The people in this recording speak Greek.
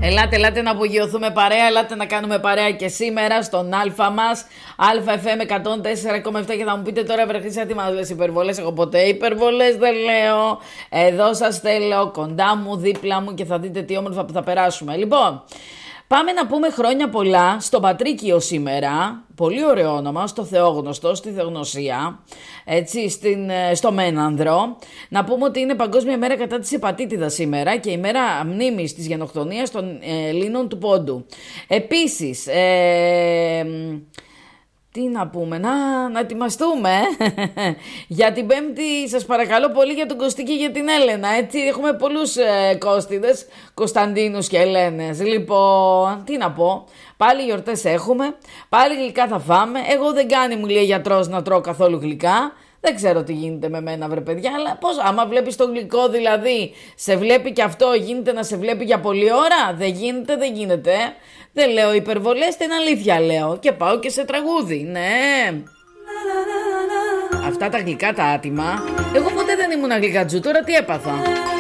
Ελάτε να απογειωθούμε παρέα, ελάτε να κάνουμε παρέα και σήμερα στον Αλφα μας, ΑΦΜ 104,7 και θα μου πείτε τώρα βρε Χρυσά τι μας λες υπερβολές, εγώ ποτέ υπερβολές δεν λέω, εδώ σας θέλω, κοντά μου, δίπλα μου και θα δείτε τι όμορφα που θα περάσουμε. Λοιπόν, πάμε να πούμε χρόνια πολλά στο Πατρίκιο σήμερα, πολύ ωραίο όνομα, στο Θεόγνωστο, στη Θεογνωσία, έτσι, στο Μένανδρο. Να πούμε ότι είναι Παγκόσμια Μέρα κατά της Χεπατίτιδας σήμερα και η μέρα μνήμης της γενοκτονίας των Ελλήνων του Πόντου. Επίσης, τι να πούμε, να ετοιμαστούμε για την Πέμπτη, σας παρακαλώ πολύ, για τον Κωστή και για την Έλενα, έτσι, έχουμε πολλούς Κώστιδες, Κωνσταντίνους και Ελένες. Λοιπόν, τι να πω, πάλι γιορτές έχουμε, πάλι γλυκά θα φάμε, εγώ δεν κάνει μου λέει γιατρός να τρώω καθόλου γλυκά. Δεν ξέρω τι γίνεται με μένα βρε παιδιά, αλλά πώς, άμα βλέπεις το γλυκό δηλαδή, σε βλέπει και αυτό, γίνεται να σε βλέπει για πολλή ώρα, δεν γίνεται. Δεν λέω υπερβολές, την αλήθεια λέω και πάω και σε τραγούδι, ναι. Αυτά τα γλυκά τα άτιμα, εγώ ποτέ δεν ήμουν γλυκατζού, τώρα τι έπαθα.